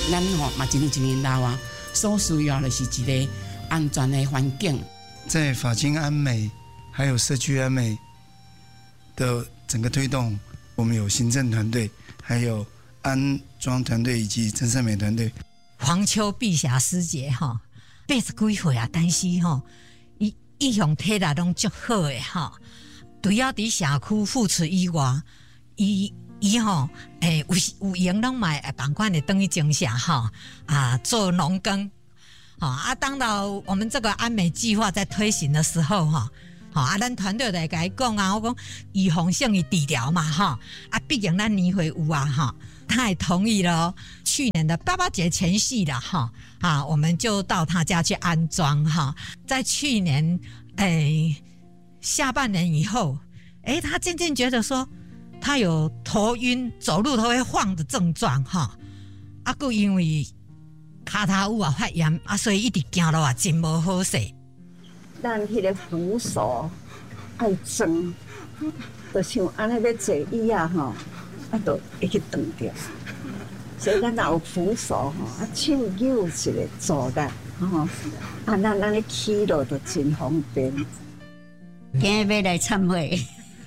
咱嘛一年一年老啊，所需要的是一个安全的环境。 在法经安美还有社区安美的整个推动，我们有行政团队，还有安装团队以及真善美团队。 黄秋碧霞师姐哈，80几岁啊，但是哈，伊向体力拢足好的哈。除了伫社区付出以外，伊吼有闲拢嘛会办款的等于种下哈做农耕。当到我们这个安美计划在推行的时候哈，咱团队就会甲伊讲啊，我讲预防胜于治疗嘛哈，毕竟咱年会有啊哈，他也同意了。去年的爸爸节前夕了哈，我们就到他家去安装哈，在去年下半年以后，他渐渐觉得说他有头晕、走路都会晃的症状哈，还因为骹头有发炎所以一直行路真无好势。 咱迄个扶手爱装，就像安尼要坐椅啊吼，就会去断掉。所以咱若有扶手吼，手扭一下坐力吼，咱咧起落就真方便。 今日要来参会，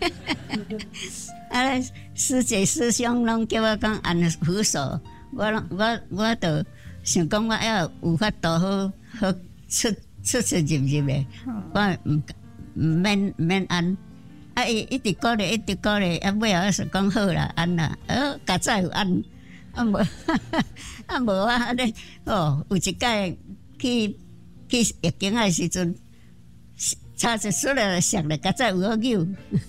师姐师兄拢叫我讲按扶手，我就想讲我要有法度好出入的，我唔免按。伊一直鼓励，尾后就讲好啦，按啦，较早有按，无我安尼有一摆去月经的时阵，差一出来就摔了，较早有好扭。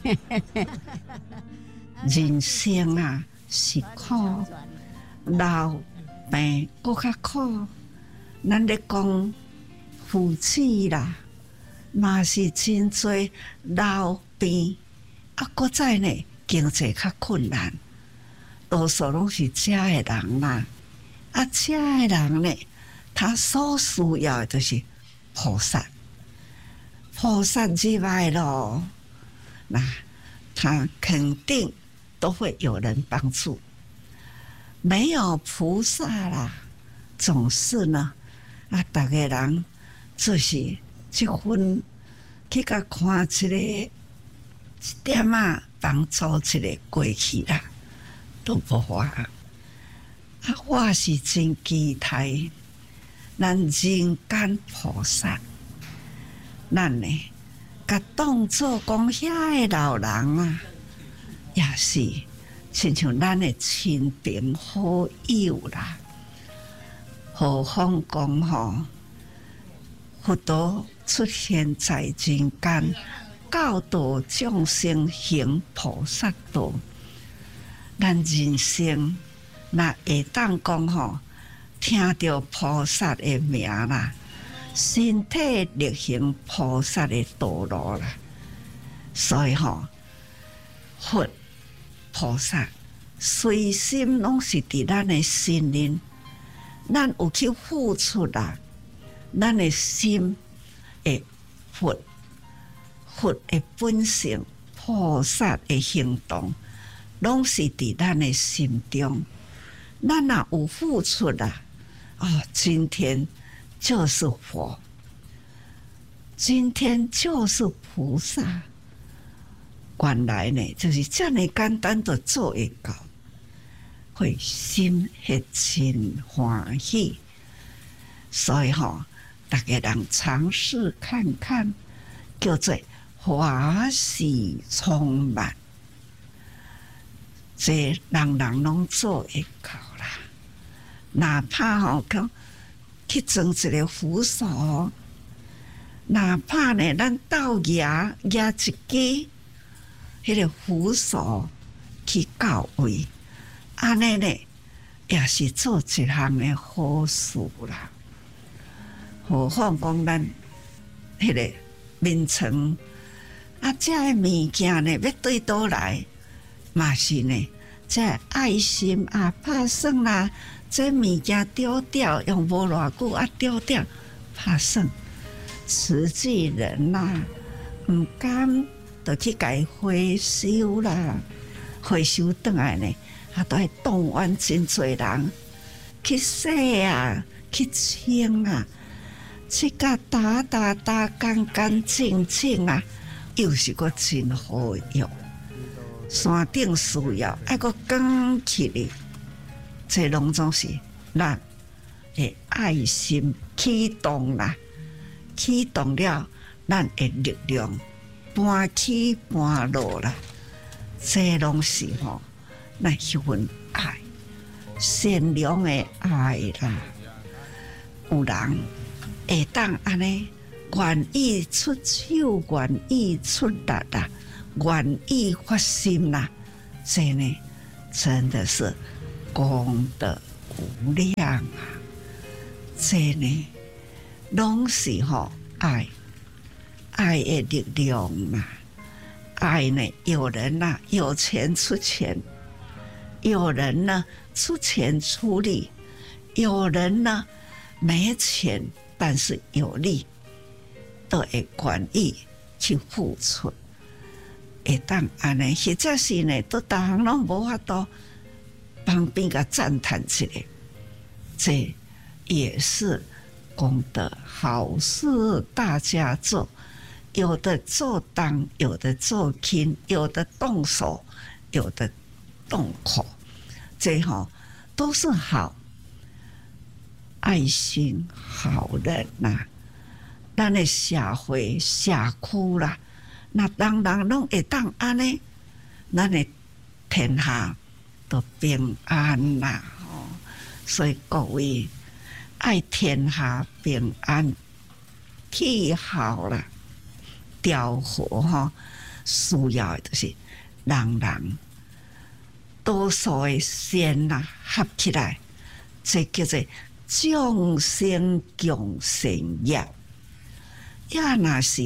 人生啊是苦，老病搁较苦。咱咧讲夫妻啦，嘛是真多老病，搁再呢经济较困难，多数拢是遮的人啦。遮的人呢，他所需要的就是菩萨，菩萨之外咯，那他肯定都会有人帮助。没有菩萨啦，总是呢，大家人就是这份去甲看一点帮助一个过去啦，都无法。我是真期待咱人间菩萨，咱呢，甲当作讲遐个老人啊，也是亲像咱的亲朋好友啦。何况讲吼，佛陀出现在人间，教导众生行菩萨道。咱人生若会当讲吼，听到菩萨的名啦，身体力行菩萨的道路啦，所以吼，佛菩萨随心拢是伫咱的心灵，咱有去付出啦，咱的心会佛的本性，菩萨的行动，拢是伫咱的心中。咱若有付出啦，今天就是佛，今天就是菩萨。原来呢，就是这么简单的做会到，会心会真欢喜。所以大家人尝试看看，叫做欢喜充满。这人人拢做会到啦，哪怕讲去装一个扶手，哪怕呢咱斗牙一支，迄个扶手去到位，安尼呢也是做一项的好事啦。何况讲咱迄个眠床这个物件呢，要对倒来，嘛是呢，这爱心拍算啦，这物件丢掉用无偌久丢掉拍算，慈济人啦，唔敢就去甲伊回收啦，回收倒来呢，都会动员真侪人， 去洗啊，去清啊，这个打干干净净啊，又是个真好用。山顶需要爱个讲起哩，这拢总是咱的爱心启动啦，启动了咱的力量，搬起搬落啦，这拢是吼，咱迄份爱，善良的爱啦。有人会当安尼，愿意出手，愿意出力啦。愿意发心啦，这呢真的是功德无量啊！这呢拢是吼爱的力量嘛。爱呢，有人呐有钱出钱，有人呢出钱出力，有人呢没钱但是有力，都会愿意去付出。会当安尼，或者是呢，都大行拢无法度旁边个赞叹一下，这也是功德，好事大家做，有的做当，有的做轻，有的动手，有的动口，这都是好爱心好人呐，咱的社会社区啦。那人人拢会当安尼，咱的天下都平安啦！所以各位爱天下平安，气好啦，调和需要的就是人人多数的善啦合起来，这叫做众生共善业。也那是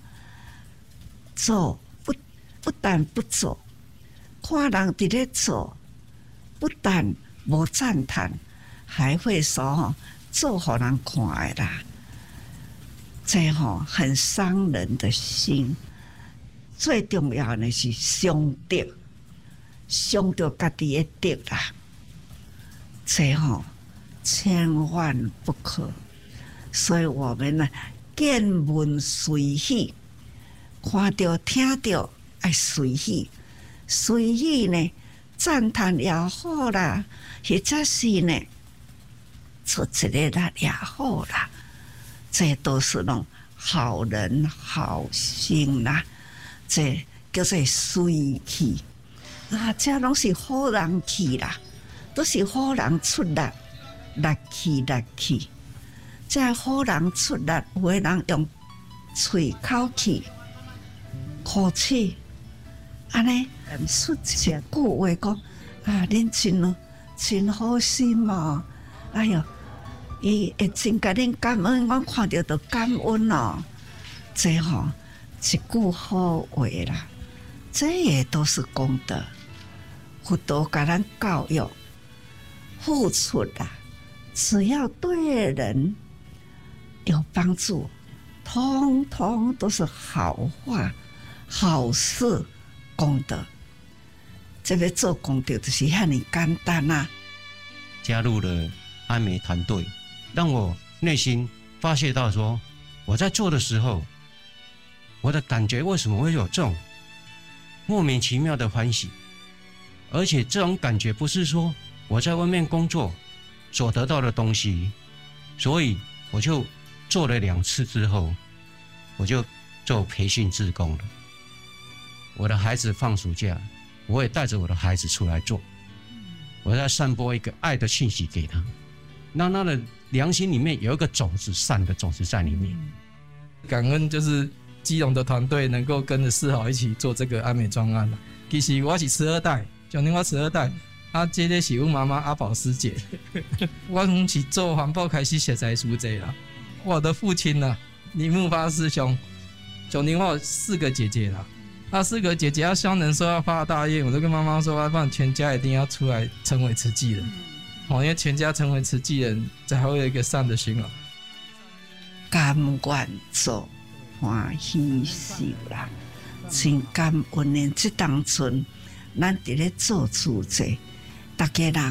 做不但不做，看人伫咧做，不但无赞叹，还会说做互人看的啦。这很伤人的心。最重要的是伤着家己的德啦。这千万不可。所以我们呢，见闻随喜。看到听到爱随喜，随喜呢赞叹也好啦，或者是呢出一个力也好啦，这都是拢好人好心啦，这叫做随气啊，这拢是好人气啦，都是好人出力，力气，这好人出力，有的人用嘴口气。口气，安尼说一句话讲啊，恁真好心嘛！哎哟，伊会真甲恁感恩，我看到就感恩哦。这一句好话啦，这也都是功德。佛陀甲咱教育，付出啦，只要对人有帮助，通通都是好话。好事功德，这边做功德就是遐尼简单啊！ 加入了安美团队，让我内心发泄到说，我在做的时候，我的感觉为什么会有这种莫名其妙的欢喜？而且这种感觉不是说我在外面工作所得到的东西，所以我就做了2次之后，我就做培训志工了。我的孩子放暑假，我也带着我的孩子出来做，我在散播一个爱的信息给他，让他的良心里面有一个种子，善的种子在里面。 感恩就是基隆的团队能够跟着世豪一起做这个安美专案。其实我是12代，今年我12代，这个是我妈妈阿宝师姐。我从是做环保开始实在书这啦。我的父亲呢，李木发师兄，今年我有4个姐姐啦。4个姐姐要相能说要发大愿，我就跟妈妈说，不然全家一定要出来成为慈济人。因为全家成为慈济人，才会有一个善的循环。 甘愿做欢喜受啦，真感恩的。这当阵，咱伫咧做主者，大家人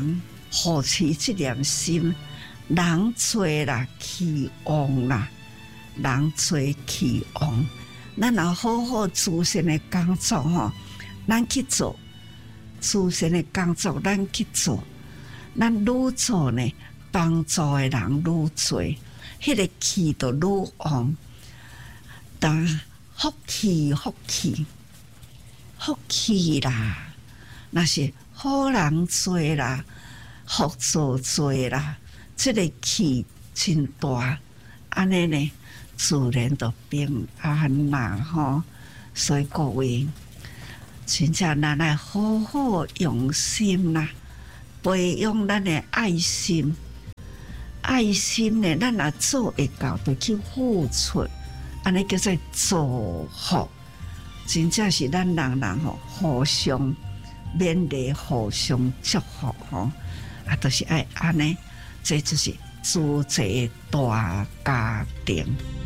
护持这念心，人多啦，气旺啦，人多气旺。咱若好好自身的工作吼，咱去做自身的工作，咱去做，咱愈做呢，帮助的人愈多，迄个气就愈旺。但福气啦，那是好人多啦，福做多啦，这个气真大，安尼呢，自然就平安啦吼。所以各位，真正咱来好好用心啦，培养咱的爱心。爱心呢，咱若做会到，就去付出，安尼叫做造福。真正是咱人吼，互相勉励，互相祝福吼，啊，就是爱安尼，这就是组织大家庭。